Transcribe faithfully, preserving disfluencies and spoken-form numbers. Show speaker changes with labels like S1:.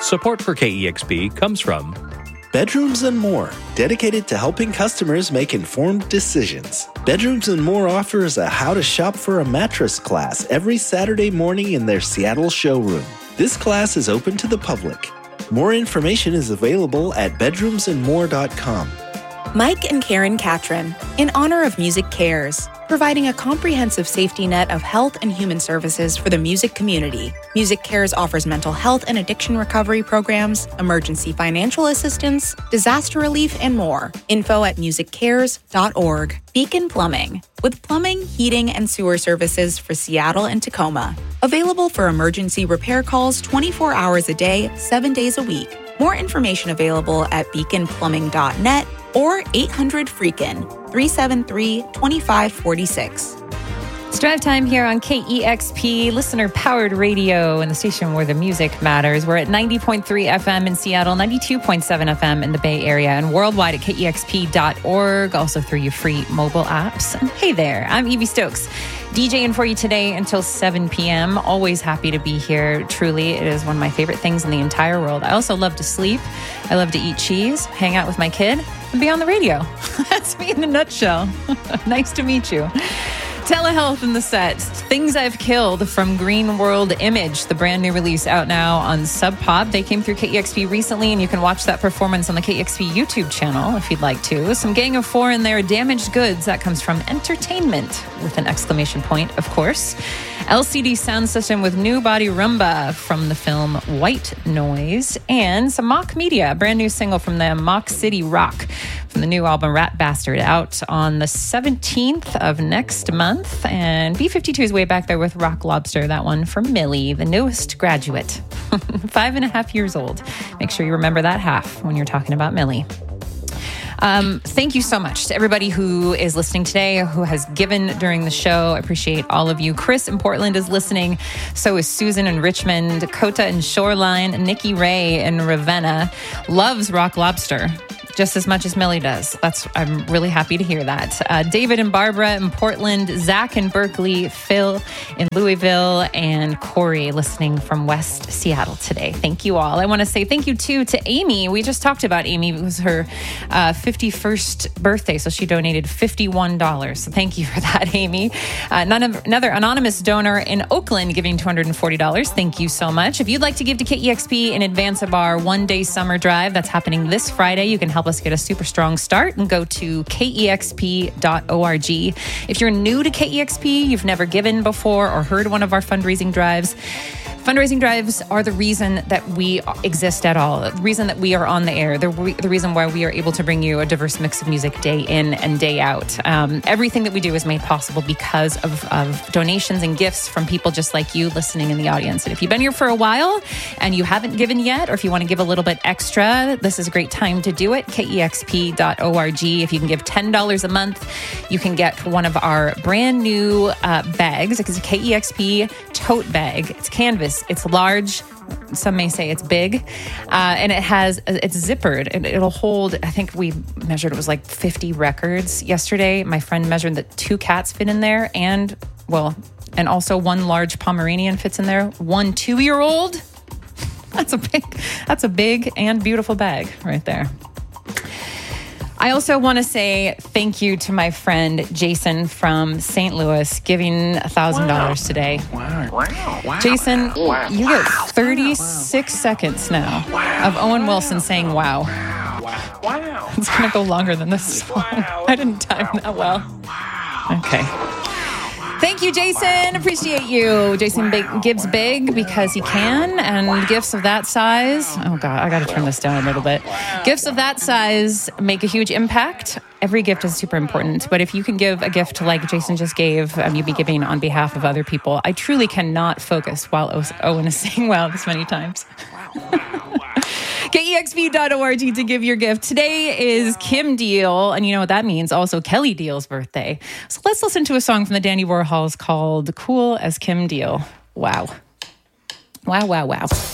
S1: Support for K E X P comes from
S2: Bedrooms and More, dedicated to helping customers make informed decisions. Bedrooms and More offers a how to shop for a mattress class every Saturday morning in their Seattle showroom. This class is open to the public. More information is available at bedrooms and more dot com.
S3: Mike and Karen Catron, in honor of Music Cares, providing a comprehensive safety net of health and human services for the music community. Music Cares offers mental health and addiction recovery programs, emergency financial assistance, disaster relief, and more. Info at music cares dot org. Beacon Plumbing, with plumbing, heating, and sewer services for Seattle and Tacoma. Available for emergency repair calls twenty-four hours a day, seven days a week. More information available at beacon plumbing dot net or eight hundred freakin, three seven three, two five four six.
S4: It's drive time here on K E X P, listener-powered radio and the station where the music matters. We're at ninety point three F M in Seattle, ninety-two point seven F M in the Bay Area, and worldwide at K E X P dot org, also through your free mobile apps. And hey there, I'm Evie Stokes, DJing for you today until seven p.m. Always happy to be here. Truly, it is one of my favorite things in the entire world. I also love to sleep. I love to eat cheese, hang out with my kid, and be on the radio. That's me in a nutshell. Nice to meet you. Telehealth in the set. Things I've Killed from Green World Image, the brand new release out now on Sub Pop. They came through K E X P recently, and you can watch that performance on the K E X P YouTube channel if you'd like to. Some Gang of Four in there, Damaged Goods. That comes from Entertainment with an exclamation point, of course. L C D Sound System with New Body Rumba from the film White Noise. And some Mock Media, a brand new single from them, Mock City Rock, from the new album Rat Bastard, out on the seventeenth of next month. And B fifty-two is way back there with Rock Lobster, that one from Millie, the newest graduate. Five and a half years old. Make sure you remember that half when you're talking about Millie. Um, thank you so much to everybody who is listening today, who has given during the show. I appreciate all of you. Chris in Portland is listening. So is Susan in Richmond, Dakota in Shoreline, Nikki Ray in Ravenna. Loves Rock Lobster just as much as Millie does. That's I'm really happy to hear that. Uh, David and Barbara in Portland, Zach in Berkeley, Phil in Louisville, and Corey listening from West Seattle today. Thank you all. I want to say thank you too to Amy. We just talked about Amy. It was her uh, fifty-first birthday, so she donated fifty-one dollars. So thank you for that, Amy. Uh, none of, another anonymous donor in Oakland giving two hundred forty dollars. Thank you so much. If you'd like to give to K E X P in advance of our one-day summer drive, that's happening this Friday. You can help us get a super strong start and go to K E X P dot org. If you're new to K E X P, you've never given before or heard one of our fundraising drives, fundraising drives are the reason that we exist at all, the reason that we are on the air, the, re- the reason why we are able to bring you a diverse mix of music day in and day out. Um, everything that we do is made possible because of, of donations and gifts from people just like you listening in the audience. And if you've been here for a while and you haven't given yet, or if you want to give a little bit extra, this is a great time to do it. K E X P dot org. If you can give ten dollars a month, you can get one of our brand new uh, bags. It's a K E X P tote bag. It's canvas. It's large. Some may say it's big. Uh, and it has, it's zippered. And it'll hold, I think we measured, it was like fifty records yesterday. My friend measured that two cats fit in there. And, well, and also one large Pomeranian fits in there. One two-year-old. That's a big, that's a big and beautiful bag right there. I also want to say thank you to my friend Jason from Saint Louis giving one thousand dollars wow. today.
S5: Wow. Wow. Wow.
S4: Jason,
S5: wow.
S4: you get thirty-six wow. seconds now wow. of Owen Wilson saying wow.
S5: Wow. Wow.
S4: It's going to go longer than this song.
S5: Wow.
S4: I didn't time that well. Okay. Thank you, Jason. Appreciate you. Jason big, gives big because he can, and gifts of that size, oh God, I got to turn this down a little bit. Gifts of that size make a huge impact. Every gift is super important, but if you can give a gift like Jason just gave, um, you'll be giving on behalf of other people. I truly cannot focus while Owen is saying wow this many times. K E X P dot org to give your gift. Today is Kim Deal, and you know what that means. Also, Kelly Deal's birthday. So let's listen to a song from the Dandy Warhols called Cool as Kim Deal. Wow. Wow, wow, wow.